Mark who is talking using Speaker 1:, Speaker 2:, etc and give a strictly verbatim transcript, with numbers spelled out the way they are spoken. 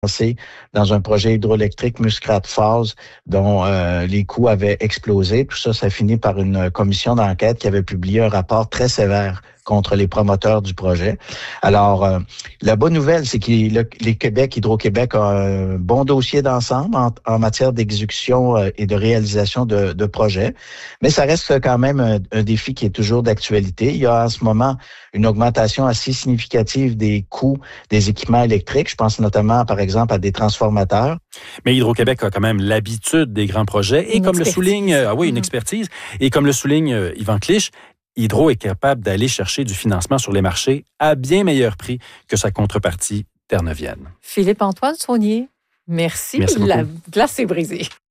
Speaker 1: lancé dans un projet hydroélectrique Muskrat Falls dont euh, les coûts avaient explosé. Tout ça, ça a fini par une commission d'enquête qui avait publié un rapport très sévère contre les promoteurs du projet. Alors, euh, la bonne nouvelle, c'est que le, les Québec, Hydro-Québec a un bon dossier d'ensemble en, en matière d'exécution euh, et de réalisation de, de projets, mais ça reste quand même un, un défi qui est toujours d'actualité. Il y a en ce moment une augmentation assez significative des coûts des équipements électriques. Je pense notamment, par exemple, à des transformateurs.
Speaker 2: Mais Hydro-Québec a quand même l'habitude des grands projets et
Speaker 3: Une
Speaker 2: comme
Speaker 3: expertise.
Speaker 2: le souligne, ah oui, une
Speaker 3: Mm-hmm.
Speaker 2: expertise, et comme le souligne euh, Yvan Clich, Hydro est capable d'aller chercher du financement sur les marchés à bien meilleur prix que sa contrepartie terre-neuvienne.
Speaker 3: Philippe-Antoine Saunier, merci.
Speaker 2: Merci beaucoup.
Speaker 3: La glace est brisée.